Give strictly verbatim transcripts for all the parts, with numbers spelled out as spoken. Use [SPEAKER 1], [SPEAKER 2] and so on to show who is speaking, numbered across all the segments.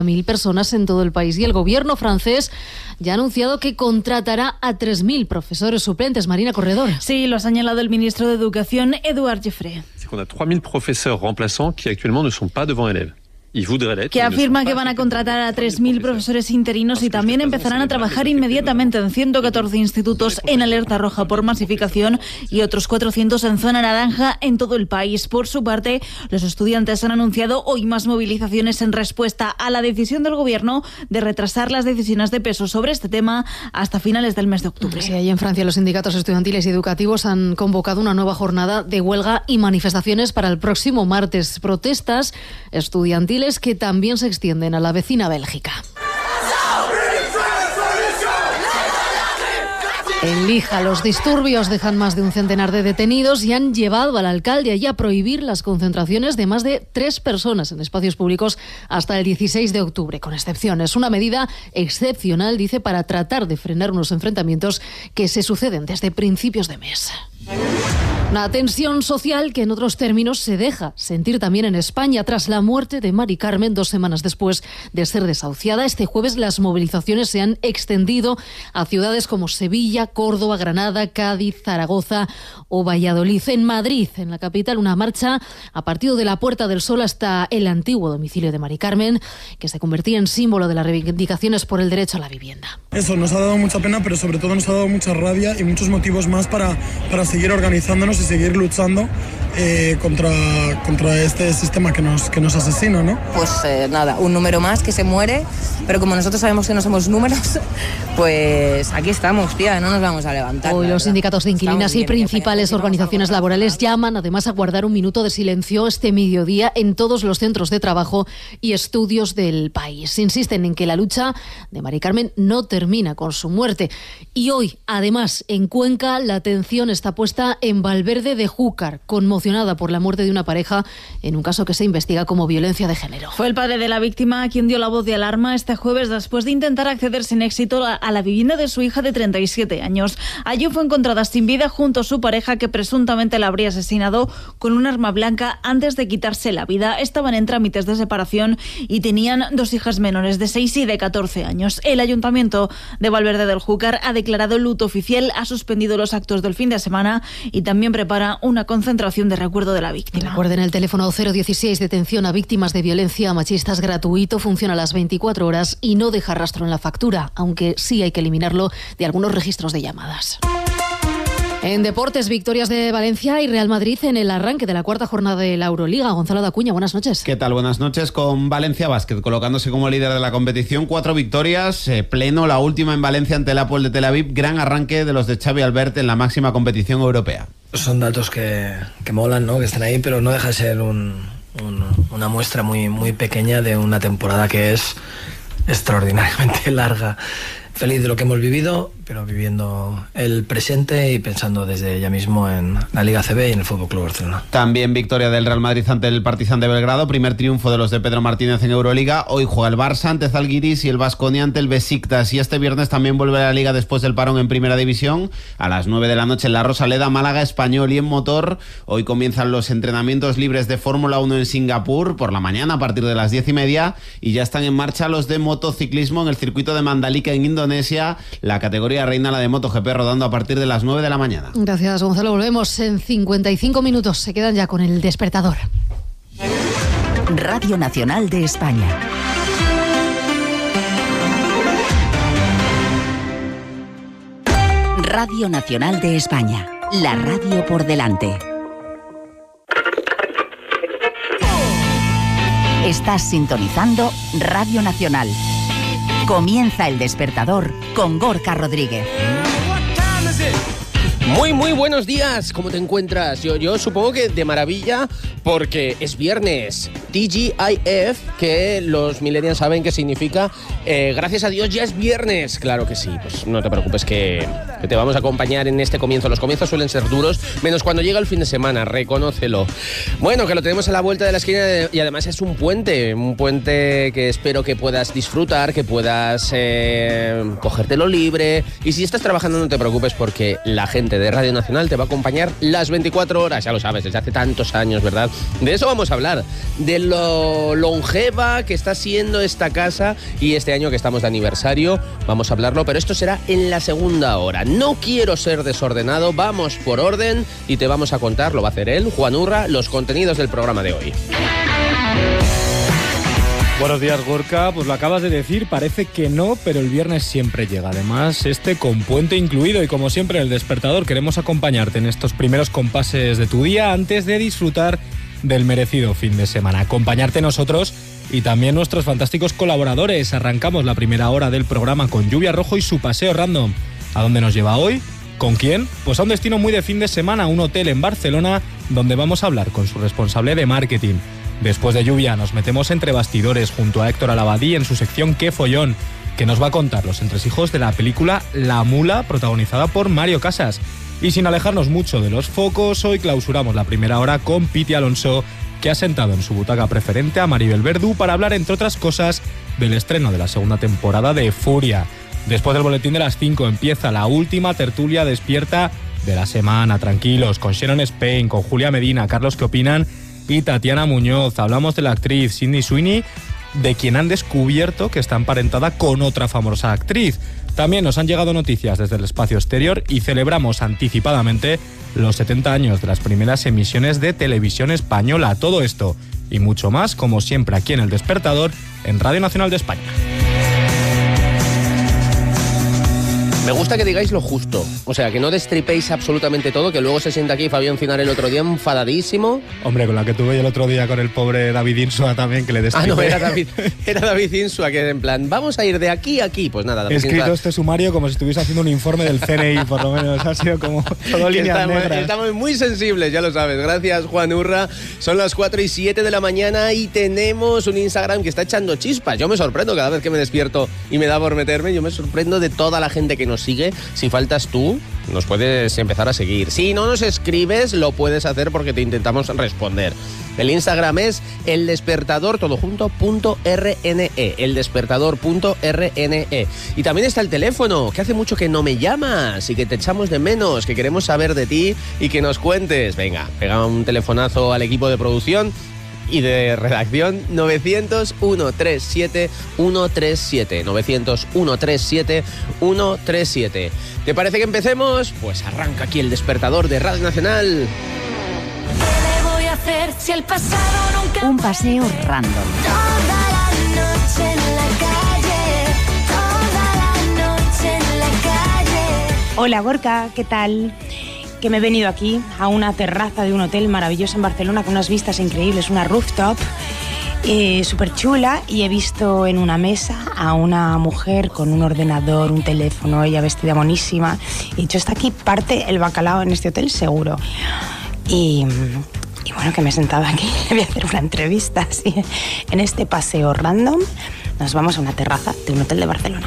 [SPEAKER 1] mil personas en todo el país y el gobierno francés ya ha anunciado que contratará a tres mil profesores suplentes. Marina Corredor.
[SPEAKER 2] Sí, lo ha señalado el ministro de Educación, Édouard Geoffrey.
[SPEAKER 3] C'est qu'on a trois mille professeurs remplaçants qui actuellement ne sont pas devant élèves.
[SPEAKER 2] Que afirma que van a contratar a tres mil profesores interinos y también empezarán a trabajar inmediatamente en ciento catorce institutos en alerta roja por masificación y otros cuatrocientos en zona naranja en todo el país. Por su parte, los estudiantes han anunciado hoy más movilizaciones en respuesta a la decisión del gobierno de retrasar las decisiones de peso sobre este tema hasta finales del mes de octubre.
[SPEAKER 1] Sí, ahí en Francia los sindicatos estudiantiles y educativos han convocado una nueva jornada de huelga y manifestaciones para el próximo martes. Protestas estudiantiles que también se extienden a la vecina Bélgica. En Lija, los disturbios dejan más de un centenar de detenidos y han llevado al alcalde allí a prohibir las concentraciones de más de tres personas en espacios públicos hasta el dieciséis de octubre, con excepciones. Una medida excepcional, dice, para tratar de frenar unos enfrentamientos que se suceden desde principios de mes. Una tensión social que en otros términos se deja sentir también en España tras la muerte de Mari Carmen dos semanas después de ser desahuciada. Este jueves las movilizaciones se han extendido a ciudades como Sevilla, Córdoba, Granada, Cádiz, Zaragoza o Valladolid. En Madrid, en la capital, una marcha a partir de la Puerta del Sol hasta el antiguo domicilio de Mari Carmen, que se convertía en símbolo de las reivindicaciones por el derecho a la vivienda.
[SPEAKER 4] Eso nos ha dado mucha pena, pero sobre todo nos ha dado mucha rabia y muchos motivos más para, para seguir organizándonos y seguir luchando eh, contra, contra este sistema que nos, que nos asesina, ¿no?
[SPEAKER 5] Pues eh, nada, un número más que se muere, pero como nosotros sabemos que no somos números, pues aquí estamos, tía, no nos vamos a levantar.
[SPEAKER 1] Hoy los sindicatos de inquilinas y principales organizaciones laborales llaman además a guardar un minuto de silencio este mediodía en todos los centros de trabajo y estudios del país. Insisten en que la lucha de Mari Carmen no termina con su muerte. Y hoy, además, en Cuenca, la atención está puesta en Valverde de Júcar, conmocionada por la muerte de una pareja en un caso que se investiga como violencia de género.
[SPEAKER 2] Fue el padre de la víctima quien dio la voz de alarma este jueves después de intentar acceder sin éxito a la vivienda de su hija de treinta y siete años. Allí fue encontrada sin vida junto a su pareja, que presuntamente la habría asesinado con un arma blanca antes de quitarse la vida. Estaban en trámites de separación y tenían dos hijas menores de seis y de catorce años. El Ayuntamiento de Valverde del Júcar ha declarado luto oficial, ha suspendido los actos del fin de semana y también prepara una concentración de recuerdo de la víctima.
[SPEAKER 1] Recuerden el teléfono cero dieciséis de atención a víctimas de violencia machista, es gratuito, funciona a las veinticuatro horas y no deja rastro en la factura, aunque sí hay que eliminarlo de algunos registros de llamadas. En deportes, victorias de Valencia y Real Madrid en el arranque de la cuarta jornada de la Euroliga. Gonzalo Dacuña, buenas noches.
[SPEAKER 6] ¿Qué tal? Buenas noches. Con Valencia Basket colocándose como líder de la competición. Cuatro victorias, eh, pleno, la última en Valencia ante el Hapoel de Tel Aviv. Gran arranque de los de Xavi Albert en la máxima competición europea.
[SPEAKER 7] Son datos que, que molan, ¿no? Que están ahí, pero no deja de ser un, un, una muestra muy, muy pequeña de una temporada que es extraordinariamente larga. Feliz de lo que hemos vivido, pero viviendo el presente y pensando desde ya mismo en la Liga C B y en el Fútbol Club Barcelona.
[SPEAKER 6] También victoria del Real Madrid ante el Partizan de Belgrado, primer triunfo de los de Pedro Martínez en Euroliga. Hoy juega el Barça ante Zalgiris y el Baskonia ante el Besiktas. Y este viernes también vuelve a la Liga después del parón en Primera División. A las nueve de la noche en la Rosaleda, Málaga, Español. Y en motor, hoy comienzan los entrenamientos libres de Fórmula uno en Singapur por la mañana a partir de las diez y media. Y ya están en marcha los de motociclismo en el circuito de Mandalika en Indonesia. La categoría reina, la de MotoGP, rodando a partir de las nueve de la mañana.
[SPEAKER 1] Gracias, Gonzalo. Volvemos en cincuenta y cinco minutos. Se quedan ya con el despertador.
[SPEAKER 8] Radio Nacional de España. Radio Nacional de España. La radio por delante. Estás sintonizando Radio Nacional. Comienza el despertador con Gorka Rodríguez.
[SPEAKER 9] Muy, muy buenos días. ¿Cómo te encuentras? Yo, yo supongo que de maravilla, porque es viernes. T G I F, que los millennials saben qué significa. Eh, gracias a Dios ya es viernes. Claro que sí. Pues no te preocupes que, que te vamos a acompañar en este comienzo. Los comienzos suelen ser duros, menos cuando llega el fin de semana, reconócelo. Bueno, que lo tenemos a la vuelta de la esquina y además es un puente. Un puente que espero que puedas disfrutar, que puedas eh, cogértelo libre. Y si estás trabajando no te preocupes, porque la gente de de Radio Nacional te va a acompañar las veinticuatro horas, ya lo sabes, desde hace tantos años, ¿verdad? De eso vamos a hablar, de lo longeva que está siendo esta casa y este año que estamos de aniversario, vamos a hablarlo, pero esto será en la segunda hora. No quiero ser desordenado, vamos por orden y te vamos a contar, lo va a hacer él, Juan Urra, los contenidos del programa de hoy.
[SPEAKER 10] Buenos días, Gorka. Pues lo acabas de decir, parece que no, pero el viernes siempre llega. Además, este con puente incluido y como siempre en El Despertador queremos acompañarte en estos primeros compases de tu día antes de disfrutar del merecido fin de semana. Acompañarte nosotros y también nuestros fantásticos colaboradores. Arrancamos la primera hora del programa con Lluvia Rojo y su paseo random. ¿A dónde nos lleva hoy? ¿Con quién? Pues a un destino muy de fin de semana, un hotel en Barcelona donde vamos a hablar con su responsable de marketing. Después de Lluvia nos metemos entre bastidores junto a Héctor Alabadí en su sección Qué Follón, que nos va a contar los entresijos de la película La Mula, protagonizada por Mario Casas. Y sin alejarnos mucho de los focos, hoy clausuramos la primera hora con Piti Alonso, que ha sentado en su butaca preferente a Maribel Verdú para hablar, entre otras cosas, del estreno de la segunda temporada de Furia. Después del boletín de las cinco empieza la última tertulia despierta de la semana. Tranquilos, con Sharon Spain, con Julia Medina, Carlos ¿Qué opinan? Y Tatiana Muñoz. Hablamos de la actriz Sydney Sweeney, de quien han descubierto que está emparentada con otra famosa actriz. También nos han llegado noticias desde el espacio exterior y celebramos anticipadamente los setenta años de las primeras emisiones de televisión española. Todo esto y mucho más, como siempre, aquí en El Despertador, en Radio Nacional de España.
[SPEAKER 9] Me gusta que digáis lo justo, o sea, que no destripéis absolutamente todo, que luego se sienta aquí Fabián Cinar el otro día enfadadísimo.
[SPEAKER 10] Hombre, con la que tuve yo el otro día con el pobre David Insua también, que le destripé.
[SPEAKER 9] Ah, no, era David, era David Insua, que en plan, vamos a ir de aquí a aquí. Pues nada, David
[SPEAKER 10] He escrito
[SPEAKER 9] Insua,
[SPEAKER 10] este sumario como si estuviese haciendo un informe del C N I, por lo menos. Ha sido como todo líneas
[SPEAKER 9] estamos,
[SPEAKER 10] negras.
[SPEAKER 9] Estamos muy sensibles, ya lo sabes. Gracias, Juan Urra. Son las cuatro y siete de la mañana y tenemos un Instagram que está echando chispas. Yo me sorprendo cada vez que me despierto y me da por meterme. Yo me sorprendo de toda la gente que nos sigue. Si faltas tú, nos puedes empezar a seguir. Si no nos escribes, lo puedes hacer porque te intentamos responder. El Instagram es eldespertador, todo junto, punto rne, eldespertador punto rne. Y también está el teléfono, que hace mucho que no me llamas y que te echamos de menos, que queremos saber de ti y que nos cuentes. Venga, pega un telefonazo al equipo de producción y de redacción, novecientos, ciento treinta y siete, ciento treinta y siete, novecientos, ciento treinta y siete, ciento treinta y siete. ¿Te parece que empecemos? Pues arranca aquí el Despertador de Radio Nacional.
[SPEAKER 11] ¿Qué le voy a hacer si el pasado nunca...
[SPEAKER 8] Un paseo random.
[SPEAKER 11] Toda la noche en la calle, toda la noche en la calle.
[SPEAKER 12] Hola Gorka, ¿qué tal? Que me he venido aquí a una terraza de un hotel maravilloso en Barcelona con unas vistas increíbles, una rooftop eh, súper chula, y he visto en una mesa a una mujer con un ordenador, un teléfono, ella vestida monísima, y he dicho, está aquí parte el bacalao en este hotel seguro. Y, y bueno, que me he sentado aquí, le voy a hacer una entrevista así. En este paseo random nos vamos a una terraza de un hotel de Barcelona.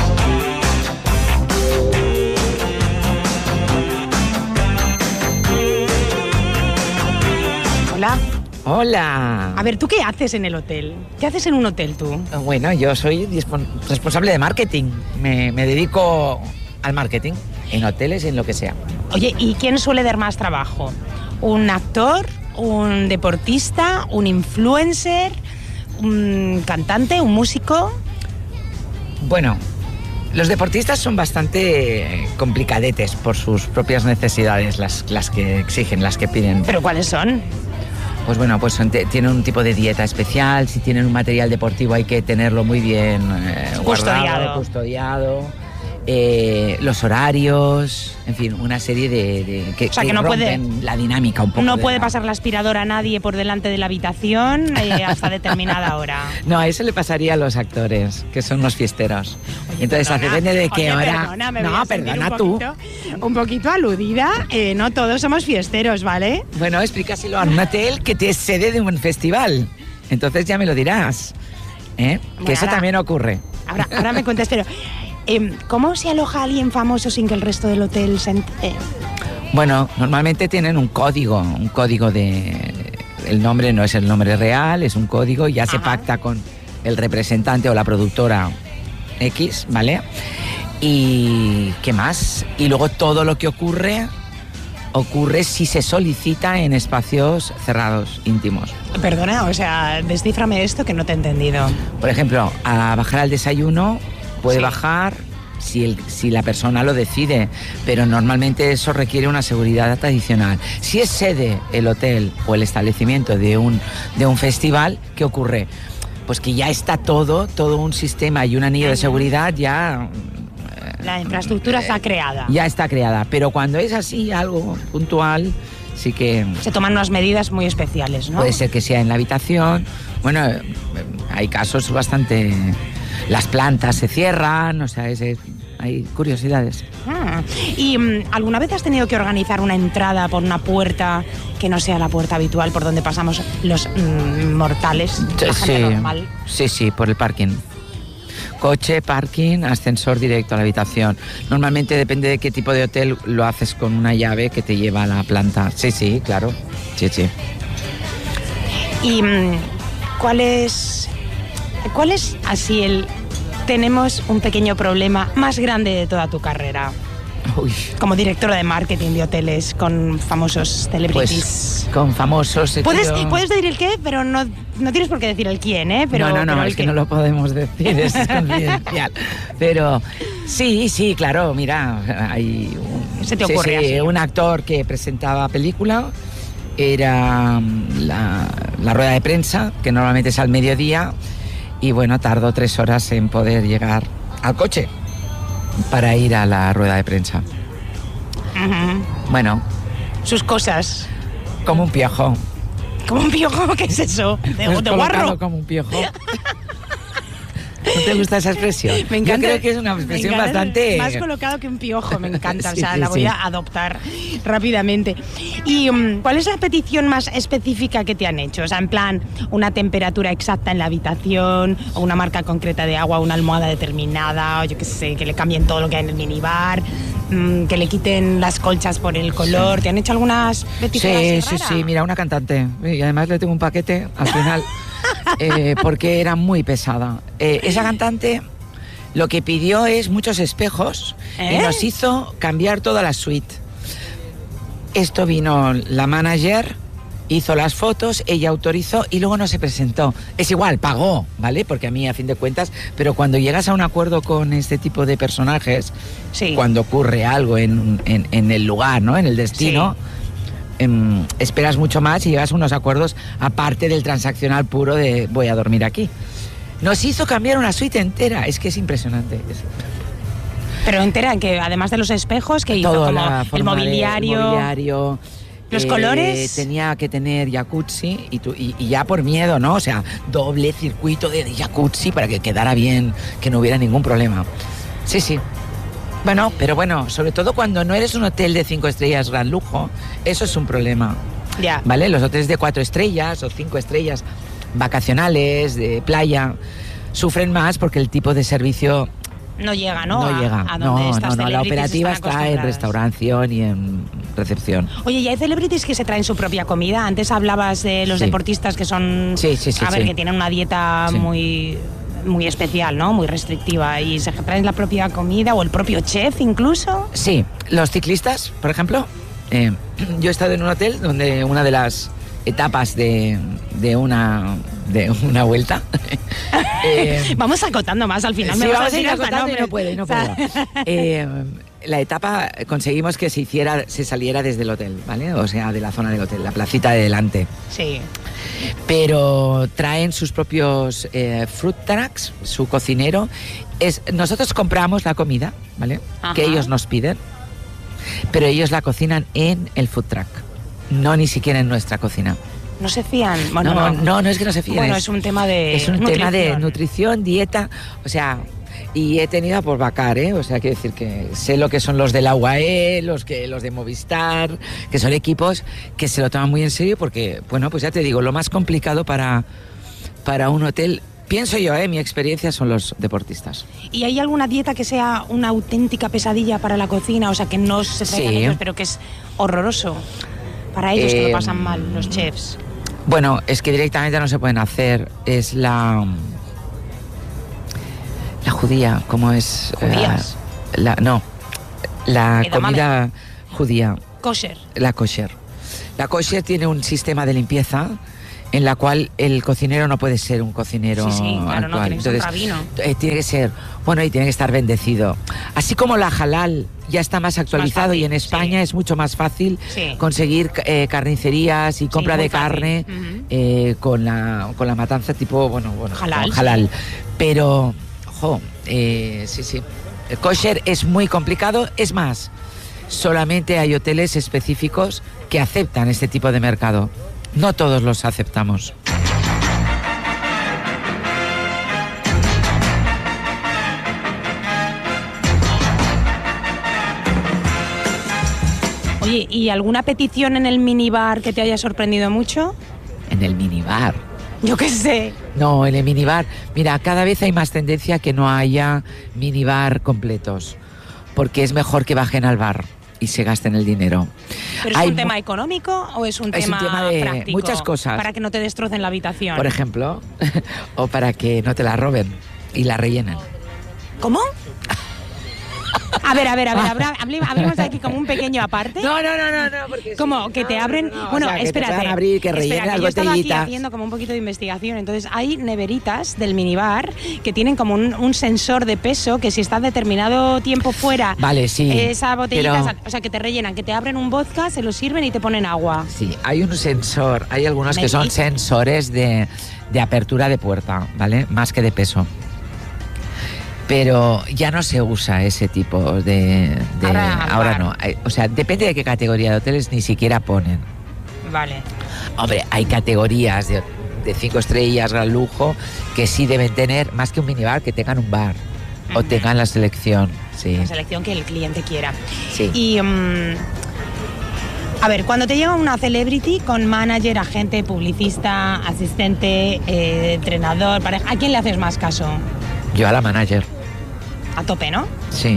[SPEAKER 12] Hola.
[SPEAKER 13] Hola.
[SPEAKER 12] A ver, ¿tú qué haces en el hotel? ¿Qué haces en un hotel tú?
[SPEAKER 13] Bueno, yo soy responsable de marketing. Me, me dedico al marketing, en hoteles y en lo que sea.
[SPEAKER 12] Oye, ¿y quién suele dar más trabajo? ¿Un actor? ¿Un deportista? ¿Un influencer? ¿Un cantante? ¿Un músico?
[SPEAKER 13] Bueno, los deportistas son bastante complicadetes por sus propias necesidades, las, las que exigen, las que piden.
[SPEAKER 12] ¿Pero cuáles son?
[SPEAKER 13] Pues bueno, pues tienen un tipo de dieta especial, si tienen un material deportivo hay que tenerlo muy bien eh,
[SPEAKER 12] custodiado.
[SPEAKER 13] guardado, custodiado. Eh, los horarios, en fin, una serie de, de que,
[SPEAKER 12] o sea,
[SPEAKER 13] que
[SPEAKER 12] que no puede,
[SPEAKER 13] la dinámica un poco.
[SPEAKER 12] No puede
[SPEAKER 13] la...
[SPEAKER 12] pasar la aspiradora a nadie por delante de la habitación eh, hasta determinada hora.
[SPEAKER 13] No, a eso le pasaría a los actores, que son los fiesteros. Oye, entonces, perdona, depende de qué
[SPEAKER 12] oye,
[SPEAKER 13] hora.
[SPEAKER 12] Perdona, me
[SPEAKER 13] no,
[SPEAKER 12] voy a
[SPEAKER 13] perdona
[SPEAKER 12] un
[SPEAKER 13] tú.
[SPEAKER 12] Poquito, un poquito aludida. Eh, no todos somos fiesteros, ¿vale?
[SPEAKER 13] Bueno, explícaselo a un hotel que te sede de un festival. Entonces ya me lo dirás. ¿eh?
[SPEAKER 12] Bueno,
[SPEAKER 13] que eso
[SPEAKER 12] ahora,
[SPEAKER 13] también ocurre.
[SPEAKER 12] Ahora, ahora me cuentas, pero eh, ¿cómo se aloja alguien famoso sin que el resto del hotel se entere?
[SPEAKER 13] Bueno, normalmente tienen un código, un código de... El nombre no es el nombre real, es un código, ya se pacta con el representante o la productora X, ¿vale? Y ¿qué más? Y luego todo lo que ocurre ocurre si se solicita en espacios cerrados, íntimos.
[SPEAKER 12] Perdona, o sea, descíframe esto que no te he entendido.
[SPEAKER 13] Por ejemplo, a bajar al desayuno puede
[SPEAKER 12] Sí.
[SPEAKER 13] bajar si, el, si la persona lo decide, pero normalmente eso requiere una seguridad adicional. Si es sede el hotel o el establecimiento de un, de un festival, ¿qué ocurre? Pues que ya está todo, todo un sistema y un anillo de seguridad ya...
[SPEAKER 12] La infraestructura está creada.
[SPEAKER 13] Ya está creada, pero cuando es así, algo puntual, sí que...
[SPEAKER 12] Se toman unas medidas muy especiales, ¿no?
[SPEAKER 13] Puede ser que sea en la habitación. Bueno, eh, hay casos bastante... Las plantas se cierran, o sea, es, es- hay curiosidades.
[SPEAKER 12] Ah, ¿y mm, alguna vez has tenido que organizar una entrada por una puerta que no sea la puerta habitual por donde pasamos los mm, mortales, la gente
[SPEAKER 13] Sí,
[SPEAKER 12] normal?
[SPEAKER 13] sí, sí, por el parking. Coche, parking, ascensor directo a la habitación. Normalmente depende de qué tipo de hotel lo haces con una llave que te lleva a la planta. Sí, sí, claro. Sí, sí.
[SPEAKER 12] ¿Y mm, cuál es, cuál es así el... Tenemos un pequeño problema más grande de toda tu carrera?
[SPEAKER 13] Uy.
[SPEAKER 12] Como directora de marketing de hoteles con famosos celebrities.
[SPEAKER 13] Pues con famosos... he
[SPEAKER 12] Puedes,
[SPEAKER 13] tenido-
[SPEAKER 12] puedes decir el qué, pero no, no tienes por qué decir el quién, ¿eh? Pero,
[SPEAKER 13] no, no, no,
[SPEAKER 12] pero el
[SPEAKER 13] es que
[SPEAKER 12] qué.
[SPEAKER 13] no lo podemos decir, es confidencial. Pero sí, sí, claro, mira, hay un,
[SPEAKER 12] Se te
[SPEAKER 13] sí,
[SPEAKER 12] ocurre
[SPEAKER 13] sí,
[SPEAKER 12] así.
[SPEAKER 13] un actor que presentaba película, era mm, la, la rueda de prensa, que normalmente es al mediodía, y bueno, tardó tres horas en poder llegar al coche para ir a la rueda de prensa.
[SPEAKER 12] Ujú.
[SPEAKER 13] Bueno,
[SPEAKER 12] Sus cosas.
[SPEAKER 13] como un piojo.
[SPEAKER 12] ¿Como un piojo? ¿Qué es eso? ¿De,
[SPEAKER 13] Pues
[SPEAKER 12] de
[SPEAKER 13] colocado
[SPEAKER 12] guarro?
[SPEAKER 13] como un piojo. ¿No te gusta esa expresión?
[SPEAKER 12] Me encanta.
[SPEAKER 13] Yo creo que es una
[SPEAKER 12] Me
[SPEAKER 13] expresión
[SPEAKER 12] encanta,
[SPEAKER 13] bastante...
[SPEAKER 12] Más colocado que un piojo, me encanta.
[SPEAKER 13] Sí,
[SPEAKER 12] o sea,
[SPEAKER 13] sí,
[SPEAKER 12] la voy
[SPEAKER 13] sí.
[SPEAKER 12] a adoptar rápidamente. ¿Y um, cuál es la petición más específica que te han hecho? O sea, en plan, una temperatura exacta en la habitación, o una marca concreta de agua, una almohada determinada, o yo qué sé, que le cambien todo lo que hay en el minibar, mm, que le quiten las colchas por el color. ¿Te han hecho algunas peticiones
[SPEAKER 13] Sí,
[SPEAKER 12] así
[SPEAKER 13] sí,
[SPEAKER 12] raras?
[SPEAKER 13] sí, mira, una cantante. Y además le tengo un paquete al final, eh, porque era muy pesada. Eh, esa cantante lo que pidió es muchos espejos
[SPEAKER 12] ¿Eh?
[SPEAKER 13] y nos hizo cambiar toda la suite. Esto vino la manager, hizo las fotos, ella autorizó y luego no se presentó. Es igual, pagó, ¿vale? Porque a mí, a fin de cuentas, pero cuando llegas a un acuerdo con este tipo de personajes,
[SPEAKER 12] Sí.
[SPEAKER 13] cuando ocurre algo en, en- en el lugar, ¿no? En el destino, em, esperas mucho más y llegas a unos acuerdos aparte del transaccional puro de voy a dormir aquí. Nos hizo cambiar una suite entera, es que es impresionante. Es-
[SPEAKER 12] Pero entera, que además de los espejos, que hizo
[SPEAKER 13] Todo,
[SPEAKER 12] como
[SPEAKER 13] la
[SPEAKER 12] el
[SPEAKER 13] forma de-
[SPEAKER 12] mobiliario,
[SPEAKER 13] el mobiliario,
[SPEAKER 12] los
[SPEAKER 13] eh,
[SPEAKER 12] colores.
[SPEAKER 13] Tenía que tener jacuzzi y, tu- y- y ya por miedo, ¿no? O sea, doble circuito de jacuzzi para que quedara bien, que no hubiera ningún problema. Sí, sí. Bueno, pero bueno, sobre todo cuando no eres un hotel de cinco estrellas gran lujo, eso es un problema.
[SPEAKER 12] Ya.
[SPEAKER 13] ¿Vale? Los hoteles de cuatro estrellas o cinco estrellas vacacionales, de playa, sufren más porque el tipo de servicio
[SPEAKER 12] No llega, ¿no?
[SPEAKER 13] no
[SPEAKER 12] A-
[SPEAKER 13] llega.
[SPEAKER 12] A,
[SPEAKER 13] no,
[SPEAKER 12] donde
[SPEAKER 13] no,
[SPEAKER 12] estas
[SPEAKER 13] no, la
[SPEAKER 12] celebrities
[SPEAKER 13] operativa
[SPEAKER 12] están
[SPEAKER 13] está en
[SPEAKER 12] acostumbradas.
[SPEAKER 13] restauración y en recepción.
[SPEAKER 12] Oye, ¿y hay celebrities que se traen su propia comida? Antes hablabas de los
[SPEAKER 13] Sí.
[SPEAKER 12] deportistas que son...
[SPEAKER 13] Sí, sí, sí,
[SPEAKER 12] A ver,
[SPEAKER 13] sí.
[SPEAKER 12] que tienen una dieta
[SPEAKER 13] Sí.
[SPEAKER 12] muy muy especial, ¿no? Muy restrictiva. ¿Y se traen la propia comida o el propio chef incluso?
[SPEAKER 13] Sí, los ciclistas, por ejemplo. eh, yo he estado en un hotel donde una de las etapas de, de una de una vuelta. eh,
[SPEAKER 12] Vamos acotando más al final.
[SPEAKER 13] sí,
[SPEAKER 12] me vas
[SPEAKER 13] vamos a
[SPEAKER 12] decir
[SPEAKER 13] ir
[SPEAKER 12] hasta
[SPEAKER 13] acotando y
[SPEAKER 12] nombres.
[SPEAKER 13] no puedo, y no
[SPEAKER 12] O sea,
[SPEAKER 13] puedo. Eh, la etapa conseguimos que se hiciera, se saliera desde el hotel, ¿vale? O sea, de la zona del hotel, la placita de delante.
[SPEAKER 12] Sí.
[SPEAKER 13] Pero traen sus propios eh, fruit trucks, su cocinero. Es, nosotros compramos la comida, ¿vale?
[SPEAKER 12] Ajá.
[SPEAKER 13] Que ellos nos piden, pero ellos la cocinan en el food truck, no ni siquiera en nuestra cocina.
[SPEAKER 12] No se fían. Bueno,
[SPEAKER 13] no,
[SPEAKER 12] no,
[SPEAKER 13] no, no es que no se fíen.
[SPEAKER 12] Bueno, es un tema de
[SPEAKER 13] Es un tema de
[SPEAKER 12] nutrición.
[SPEAKER 13] nutrición, dieta, o sea, y he tenido a por vacar, ¿eh? O sea, quiero decir que sé lo que son los del U A E, los que los de Movistar, que son equipos que se lo toman muy en serio porque, bueno, pues ya te digo, lo más complicado para, para un hotel, pienso yo, ¿eh? Mi experiencia son los deportistas.
[SPEAKER 12] ¿Y hay alguna dieta que sea una auténtica pesadilla para la cocina? O sea, que no se traigan
[SPEAKER 13] Sí.
[SPEAKER 12] ellos, pero que es horroroso para ellos que
[SPEAKER 13] Eh,
[SPEAKER 12] lo pasan mal, los chefs.
[SPEAKER 13] Bueno, es que directamente no se pueden hacer, es la... La judía, ¿cómo es?
[SPEAKER 12] ¿Judías?
[SPEAKER 13] Eh, la, no, la
[SPEAKER 12] Edamame.
[SPEAKER 13] comida judía.
[SPEAKER 12] Kosher.
[SPEAKER 13] La kosher. La kosher tiene un sistema de limpieza en la cual el cocinero no puede ser un cocinero
[SPEAKER 12] Sí, sí, claro, no,
[SPEAKER 13] actual.
[SPEAKER 12] tiene que ser un
[SPEAKER 13] Entonces,
[SPEAKER 12] rabino.
[SPEAKER 13] eh, tiene que ser, bueno, y tiene que estar bendecido. Así como la halal ya está más actualizado
[SPEAKER 12] fácil,
[SPEAKER 13] y en España
[SPEAKER 12] sí.
[SPEAKER 13] es mucho más fácil
[SPEAKER 12] Sí.
[SPEAKER 13] conseguir eh, carnicerías y compra
[SPEAKER 12] muy
[SPEAKER 13] de
[SPEAKER 12] fácil.
[SPEAKER 13] carne
[SPEAKER 12] Ujú.
[SPEAKER 13] eh, con la con la matanza tipo, bueno, bueno,
[SPEAKER 12] Halal,
[SPEAKER 13] con halal. Pero, ojo, eh, sí, sí. El kosher es muy complicado, es más, solamente hay hoteles específicos que aceptan este tipo de mercado. No todos los aceptamos.
[SPEAKER 12] Oye, ¿y alguna petición en el minibar que te haya sorprendido mucho?
[SPEAKER 13] En el minibar.
[SPEAKER 12] Yo qué sé.
[SPEAKER 13] No, en el minibar. Mira, cada vez hay más tendencia a que no haya minibar completos, porque es mejor que bajen al bar y se gasten el dinero.
[SPEAKER 12] ¿Pero es
[SPEAKER 13] Hay
[SPEAKER 12] un
[SPEAKER 13] mu-
[SPEAKER 12] tema económico o es un
[SPEAKER 13] Es un
[SPEAKER 12] tema,
[SPEAKER 13] tema de
[SPEAKER 12] práctico?
[SPEAKER 13] muchas cosas.
[SPEAKER 12] Para que no te destrocen la habitación.
[SPEAKER 13] Por ejemplo, o para que no te la roben y la rellenen.
[SPEAKER 12] ¿Cómo? A ver, a ver, a ver, habrá- hable- hablemos aquí como un pequeño aparte.
[SPEAKER 13] No, no, no, no, no, porque
[SPEAKER 12] como que te abren.
[SPEAKER 13] no,
[SPEAKER 12] bueno,
[SPEAKER 13] o sea, que te
[SPEAKER 12] espérate.
[SPEAKER 13] puedan abrir, que
[SPEAKER 12] espera,
[SPEAKER 13] rellenen las
[SPEAKER 12] yo estaba aquí
[SPEAKER 13] botellitas.
[SPEAKER 12] haciendo como un poquito de investigación. Entonces, hay neveritas del minibar que tienen como un, un sensor de peso que si está determinado tiempo fuera,
[SPEAKER 13] Vale, sí,
[SPEAKER 12] esa botellita,
[SPEAKER 13] pero-
[SPEAKER 12] esa- o sea, que te rellenan, que te abren un vodka, se lo sirven y te ponen agua.
[SPEAKER 13] Sí, hay un sensor, hay algunos que son
[SPEAKER 12] Medid-
[SPEAKER 13] sensores de, de apertura de puerta, ¿vale? Más que de peso. Pero ya no se usa ese tipo de... de-
[SPEAKER 12] Ahora,
[SPEAKER 13] ahora
[SPEAKER 12] bar.
[SPEAKER 13] no. Hay- O sea, depende de qué categoría de hoteles ni siquiera ponen.
[SPEAKER 12] Vale.
[SPEAKER 13] Hombre, hay categorías de, de cinco estrellas, gran lujo, que sí deben tener, más que un minibar, que tengan un bar. O tengan la selección, sí.
[SPEAKER 12] La selección que el cliente quiera.
[SPEAKER 13] Sí.
[SPEAKER 12] Y. mm, a ver, cuando te llega una celebrity con manager, agente, publicista, asistente, eh, entrenador, pareja, ¿a quién le haces más caso?
[SPEAKER 13] Yo a la manager,
[SPEAKER 12] A tope, ¿no?
[SPEAKER 13] sí.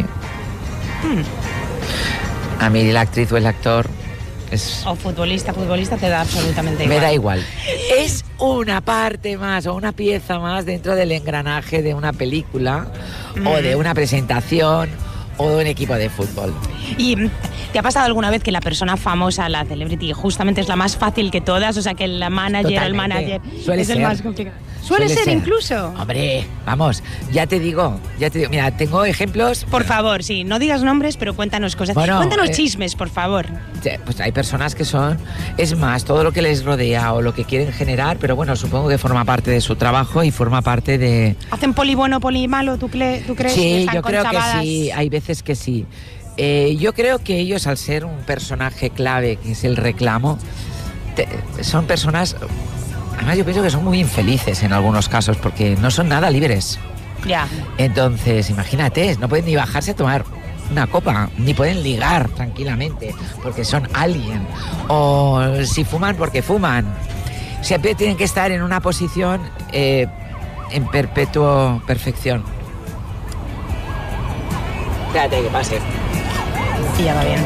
[SPEAKER 12] Hmm.
[SPEAKER 13] A mí la actriz o el actor es...
[SPEAKER 12] O futbolista, futbolista, te da absolutamente
[SPEAKER 13] Me
[SPEAKER 12] igual.
[SPEAKER 13] da igual. Es una parte más o una pieza más dentro del engranaje de una película o de una presentación o de un equipo de fútbol.
[SPEAKER 12] ¿Y mm, te ha pasado alguna vez que la persona famosa, la celebrity, justamente es la más fácil que todas? O sea, que la manager o el
[SPEAKER 13] Totalmente.
[SPEAKER 12] manager
[SPEAKER 13] Suele
[SPEAKER 12] es el
[SPEAKER 13] ser.
[SPEAKER 12] más complicado. Suele, ser, incluso.
[SPEAKER 13] Hombre, vamos, ya te digo, ya te digo. Mira, tengo ejemplos.
[SPEAKER 12] Por favor, sí, no digas nombres, pero cuéntanos cosas.
[SPEAKER 13] Bueno,
[SPEAKER 12] cuéntanos
[SPEAKER 13] eh,
[SPEAKER 12] chismes, por favor.
[SPEAKER 13] Pues hay personas que son, es más, todo lo que les rodea o lo que quieren generar, pero bueno, supongo que forma parte de su trabajo y forma parte de...
[SPEAKER 12] ¿Hacen poli bueno, poli malo? ¿Tú, cle- tú crees que
[SPEAKER 13] Sí,
[SPEAKER 12] están
[SPEAKER 13] yo creo que
[SPEAKER 12] conchavadas?
[SPEAKER 13] sí, hay veces que sí. Eh, yo creo que ellos, al ser un personaje clave, que es el reclamo, te- son personas... Además, yo pienso que son muy infelices en algunos casos, porque no son nada libres.
[SPEAKER 12] Ya.
[SPEAKER 13] Entonces, imagínate, no pueden ni bajarse a tomar una copa, ni pueden ligar tranquilamente, porque son alguien. O si fuman, porque fuman. Siempre tienen que estar en una posición eh, en perpetuo perfección. Espérate que pase.
[SPEAKER 12] Sí, ya va bien.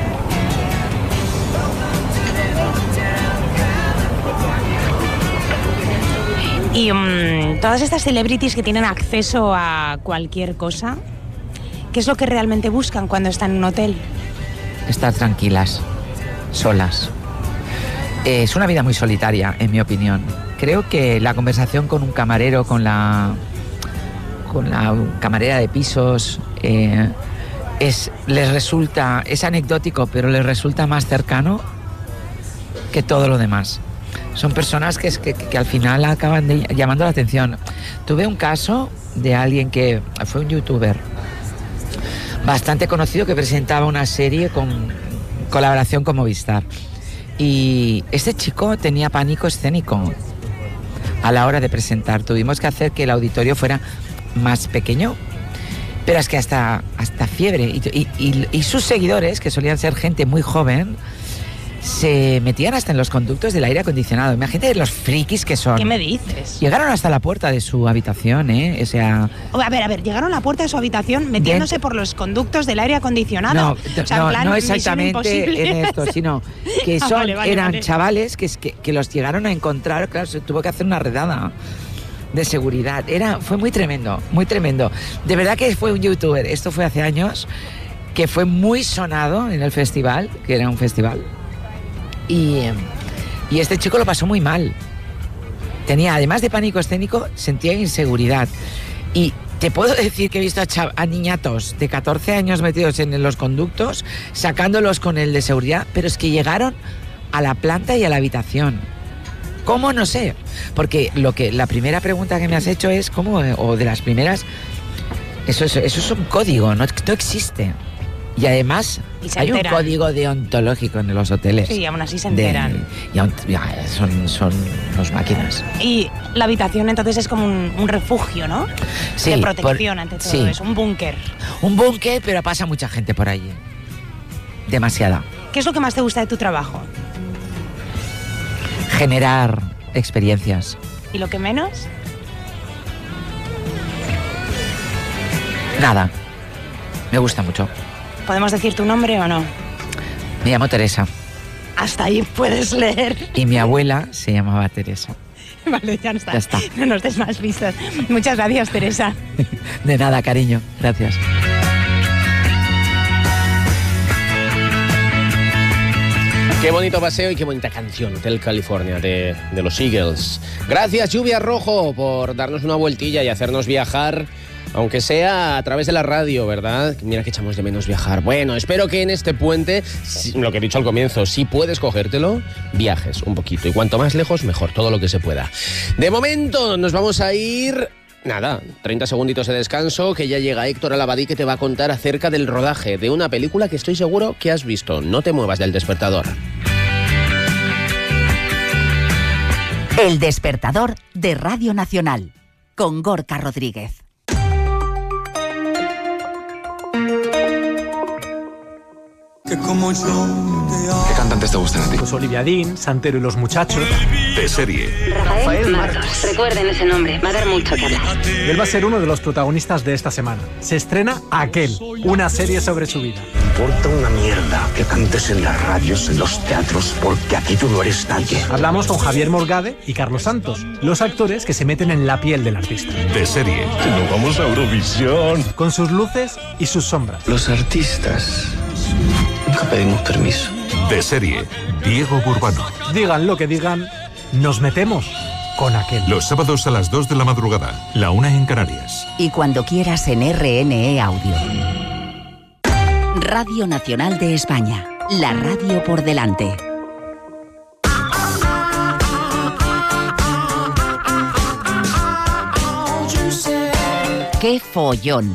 [SPEAKER 12] Y mm, todas estas celebrities que tienen acceso a cualquier cosa, ¿qué es lo que realmente buscan cuando están en un hotel?
[SPEAKER 13] Estar tranquilas, solas. Eh, es una vida muy solitaria, en mi opinión. Creo que la conversación con un camarero, con la, con la camarera de pisos, eh, es, les resulta, es anecdótico, pero les resulta más cercano que todo lo demás. Son personas que, es- que, que al final acaban de, llamando la atención. Tuve un caso de alguien que fue un youtuber bastante conocido que presentaba una serie con colaboración con Movistar. Y este chico tenía pánico escénico a la hora de presentar. Tuvimos que hacer que el auditorio fuera más pequeño, pero es que hasta, hasta fiebre. Y, y- y- y sus seguidores, que solían ser gente muy joven, se metían hasta en los conductos del aire acondicionado. Imagínate los frikis que son.
[SPEAKER 12] ¿Qué me dices?
[SPEAKER 13] Llegaron hasta la puerta de su habitación, ¿eh? O sea...
[SPEAKER 12] O, A ver, a ver, llegaron a la puerta de su habitación metiéndose por los conductos del aire acondicionado.
[SPEAKER 13] No,
[SPEAKER 12] O sea, en
[SPEAKER 13] no,
[SPEAKER 12] plan,
[SPEAKER 13] no
[SPEAKER 12] Misión
[SPEAKER 13] exactamente
[SPEAKER 12] Imposible.
[SPEAKER 13] en esto, sino que
[SPEAKER 12] Ah,
[SPEAKER 13] son,
[SPEAKER 12] vale, vale,
[SPEAKER 13] eran
[SPEAKER 12] vale.
[SPEAKER 13] chavales que, es que, que los llegaron a encontrar, claro, se tuvo que hacer una redada de seguridad. Era, fue muy tremendo, muy tremendo. De verdad que fue un youtuber, esto fue hace años, que fue muy sonado en el festival, que era un festival Y, y este chico lo pasó muy mal. Tenía, además de pánico escénico, sentía inseguridad. Y te puedo decir que he visto a, chav- a niñatos de catorce años metidos en los conductos, sacándolos con el de seguridad, pero es que llegaron a la planta y a la habitación. ¿Cómo? No sé. Porque lo que la primera pregunta que me has hecho es, ¿cómo? O de las primeras, eso, eso, eso es un código, no, no existe. Y además
[SPEAKER 12] Y se
[SPEAKER 13] hay
[SPEAKER 12] enteran.
[SPEAKER 13] un código deontológico en los hoteles.
[SPEAKER 12] Sí, aún así se
[SPEAKER 13] De-
[SPEAKER 12] enteran.
[SPEAKER 13] y aún- ya, son, son los máquinas.
[SPEAKER 12] Y la habitación entonces es como un, un refugio, ¿no?
[SPEAKER 13] Sí,
[SPEAKER 12] de protección
[SPEAKER 13] por-
[SPEAKER 12] ante todo
[SPEAKER 13] sí.
[SPEAKER 12] eso, un búnker.
[SPEAKER 13] Un búnker, pero pasa mucha gente por allí. Demasiada.
[SPEAKER 12] ¿Qué es lo que más te gusta de tu trabajo?
[SPEAKER 13] Generar experiencias.
[SPEAKER 12] ¿Y lo que menos?
[SPEAKER 13] Nada. Me gusta mucho.
[SPEAKER 12] ¿Podemos decir tu nombre o no?
[SPEAKER 13] Me llamo Teresa.
[SPEAKER 12] Hasta ahí puedes leer.
[SPEAKER 13] Y mi abuela se llamaba Teresa.
[SPEAKER 12] Vale, ya está.
[SPEAKER 13] Ya está.
[SPEAKER 12] No nos des más pistas. Muchas gracias, Teresa.
[SPEAKER 13] De nada, cariño. Gracias.
[SPEAKER 9] Qué bonito paseo y qué bonita canción, Hotel California, de, de los Eagles. Gracias, Lluvia Rojo, por darnos una vueltilla y hacernos viajar, aunque sea a través de la radio, ¿verdad? Mira que echamos de menos viajar. Bueno, espero que en este puente, si- lo que he dicho al comienzo, si puedes cogértelo, viajes un poquito. Y cuanto más lejos, mejor, todo lo que se pueda. De momento, nos vamos a ir... Nada, treinta segunditos de descanso, que ya llega Héctor Alabadí, que te va a contar acerca del rodaje de una película que estoy seguro que has visto. No te muevas del despertador.
[SPEAKER 8] El despertador de Radio Nacional, con Gorka Rodríguez.
[SPEAKER 14] ¿Qué cantantes te gustan a ti?
[SPEAKER 15] Pues Olivia Dean, Santero y los muchachos.
[SPEAKER 14] De serie.
[SPEAKER 16] Rafael Martos. Recuerden ese nombre, va a dar mucho que hablar.
[SPEAKER 15] Él va a ser uno de los protagonistas de esta semana. Se estrena Aquel, una serie sobre su vida.
[SPEAKER 17] Importa una mierda que cantes en las radios, en los teatros, porque aquí tú no eres nadie.
[SPEAKER 15] Hablamos con Javier Morgade y Carlos Santos, los actores que se meten en la piel del artista.
[SPEAKER 17] De serie. No vamos a Eurovisión.
[SPEAKER 15] Con sus luces y sus sombras.
[SPEAKER 17] Los artistas nunca pedimos permiso.
[SPEAKER 14] De serie. Diego Burbano.
[SPEAKER 15] Digan lo que digan, nos metemos con Aquel.
[SPEAKER 14] Los sábados a las dos de la madrugada, la una en Canarias.
[SPEAKER 8] Y cuando quieras en R N E Audio. Radio Nacional de España, la radio por delante. ¡Qué follón!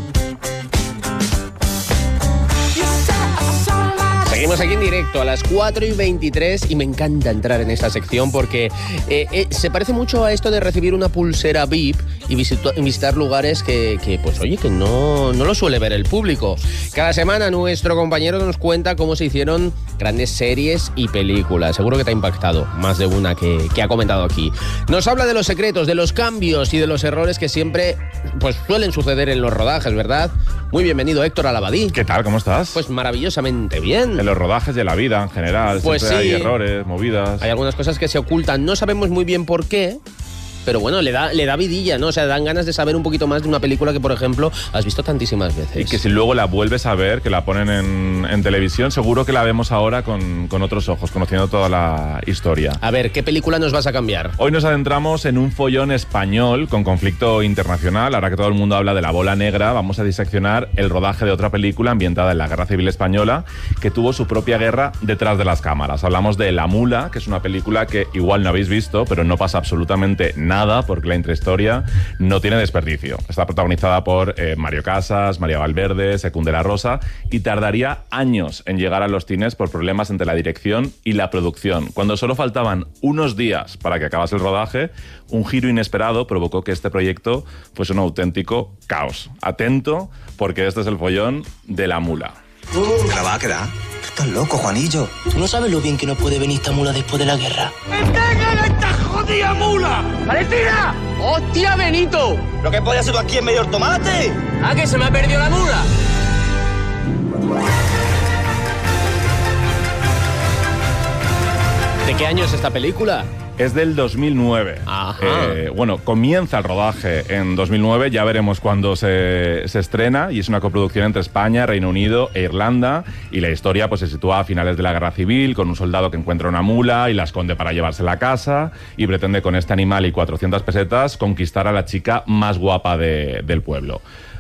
[SPEAKER 9] Seguimos aquí en directo a las cuatro y veintitrés y me encanta entrar en esta sección porque eh, eh, se parece mucho a esto de recibir una pulsera V I P y visito- visitar lugares que, que, pues oye, que no, no lo suele ver el público. Cada semana nuestro compañero nos cuenta cómo se hicieron grandes series y películas. Seguro que te ha impactado más de una que, que ha comentado aquí. Nos habla de los secretos, de los cambios y de los errores que siempre pues suelen suceder en los rodajes, ¿verdad? Muy bienvenido, Héctor Alabadí.
[SPEAKER 18] ¿Qué tal? ¿Cómo estás?
[SPEAKER 9] Pues maravillosamente bien.
[SPEAKER 18] En los rodajes de la vida, en general,
[SPEAKER 9] Pues
[SPEAKER 18] siempre
[SPEAKER 9] sí.
[SPEAKER 18] hay errores, movidas.
[SPEAKER 9] Hay algunas cosas que se ocultan, no sabemos muy bien por qué, pero bueno, le da, le da vidilla, ¿no? O sea, dan ganas de saber un poquito más de una película que, por ejemplo, has visto tantísimas veces.
[SPEAKER 18] Y que si luego la vuelves a ver, que la ponen en, en televisión, seguro que la vemos ahora con, con otros ojos, conociendo toda la historia.
[SPEAKER 9] A ver, ¿qué película nos vas a cambiar?
[SPEAKER 18] Hoy nos adentramos en un follón español con conflicto internacional. Ahora que todo el mundo habla de la bola negra, vamos a diseccionar el rodaje de otra película ambientada en la Guerra Civil Española que tuvo su propia guerra detrás de las cámaras. Hablamos de La Mula, que es una película que igual no habéis visto, pero no pasa absolutamente nada porque la intrahistoria no tiene desperdicio. Está protagonizada por eh, Mario Casas, María Valverde, Secund de la Rosa y tardaría años en llegar a los cines por problemas entre la dirección y la producción. Cuando solo faltaban unos días para que acabase el rodaje, un giro inesperado provocó que este proyecto fuese un auténtico caos. Atento, porque este es el follón de La Mula.
[SPEAKER 17] ¿Te la va a quedar? Tú estás loco, Juanillo. ¿Tú no sabes lo bien que no puede venir esta mula después de la guerra?
[SPEAKER 19] ¡Entreguen esta jodida mula! ¡Valentina! ¡Hostia, Benito!
[SPEAKER 17] ¿Lo que podía hacer aquí en medio del tomate?
[SPEAKER 19] ¿Ah, que se me ha perdido la mula?
[SPEAKER 9] ¿De qué año es esta película?
[SPEAKER 18] Es del dos mil nueve. Eh, bueno, comienza el rodaje en dos mil nueve, ya veremos cuándo se, se estrena, y es una coproducción entre España, Reino Unido e Irlanda, y la historia pues se sitúa a finales de la Guerra Civil, con un soldado que encuentra una mula y la esconde para llevársela a casa, y pretende con este animal y cuatrocientas pesetas conquistar a la chica más guapa de, del pueblo.